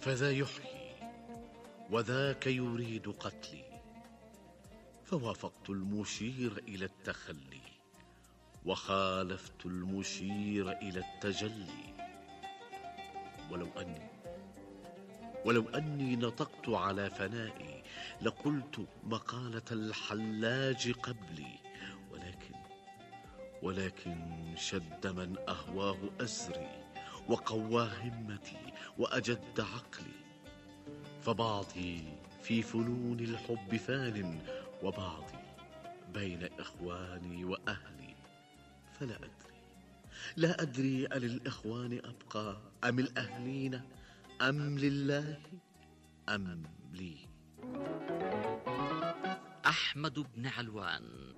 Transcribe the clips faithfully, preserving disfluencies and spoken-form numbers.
فذا يحيي وذاك يريد قتلي، فوافقت المشير إلى التخلي وخالفت المشير إلى التجلي. ولو أني ولو أني نطقت على فنائي لقلت مقالة الحلاج قبلي، ولكن ولكن شد من أهواه أسري وقوى همتي وأجد عقلي. فبعضي في فنون الحب فان، وبعضي بين إخواني وأهلي. فلا أدري لا أدري أللإخوان أبقى أم الأهلين، أم لله أم لي. أحمد بن علوان.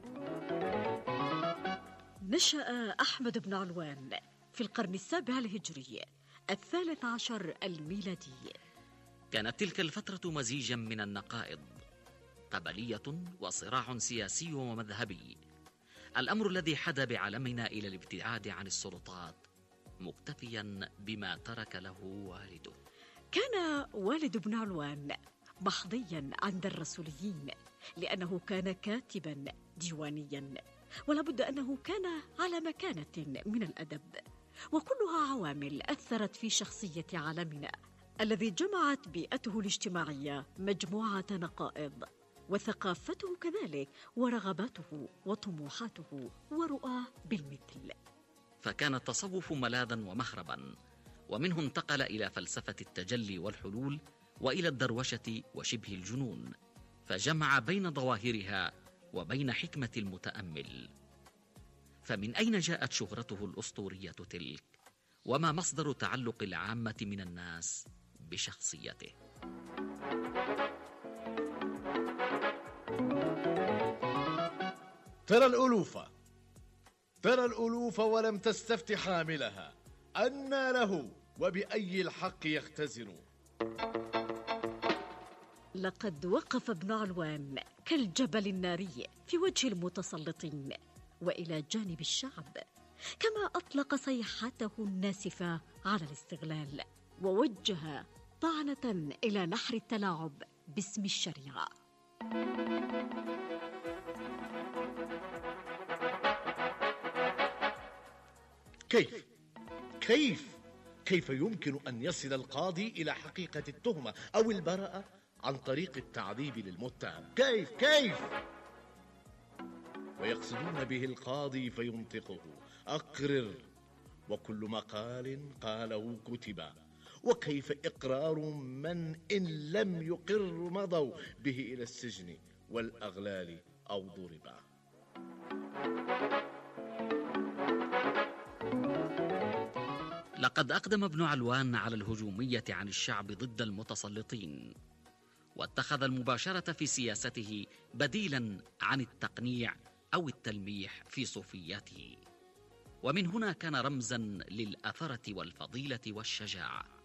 نشأ أحمد بن علوان في القرن السابع الهجري الثالث عشر الميلادي. كانت تلك الفترة مزيجا من النقائض، قبلية وصراع سياسي ومذهبي، الأمر الذي حدا بعالمنا إلى الابتعاد عن السلطات مكتفيا بما ترك له والده. كان والد بن علوان محظيا عند الرسوليين لأنه كان كاتبا ديوانيا، ولابد أنه كان على مكانة من الأدب، وكلها عوامل أثرت في شخصية عالمنا الذي جمعت بيئته الاجتماعية مجموعة نقائض، وثقافته كذلك، ورغباته وطموحاته ورؤاه بالمثل. فكان التصوف ملاذا ومهربا، ومنه انتقل إلى فلسفة التجلي والحلول وإلى الدروشة وشبه الجنون، فجمع بين ظواهرها وبين حكمة المتأمل. فمن أين جاءت شهرته الأسطورية تلك؟ وما مصدر تعلق العامة من الناس بشخصيته؟ ترى الألوف ترى الألوف ولم تستفت حاملها، أنى له وبأي الحق يختزن. لقد وقف ابن علوان كالجبل الناري في وجه المتسلطين وإلى جانب الشعب، كما أطلق صيحته الناسفة على الاستغلال، ووجه طعنة إلى نحر التلاعب باسم الشريعة. كيف كيف كيف يمكن أن يصل القاضي إلى حقيقة التهمة أو البراءة عن طريق التعذيب للمتهم؟ كيف كيف ويقصدون به القاضي فينطقه أقرر، وكل مقال قاله كتب. وكيف إقرار من إن لم يقر مضوا به إلى السجن والأغلال أو ضربا؟ لقد أقدم ابن علوان على الهجومية عن الشعب ضد المتسلطين، واتخذ المباشرة في سياسته بديلا عن التقنيع أو التلميح في صوفياته، ومن هنا كان رمزا للأثرة والفضيلة والشجاعة.